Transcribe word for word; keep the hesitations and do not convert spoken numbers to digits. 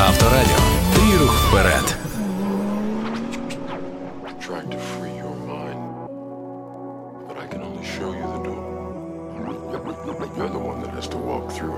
Авторадіо. Твій рух вперед. Trying to free your mind, but I can only show you the door. You're the one that has to walk through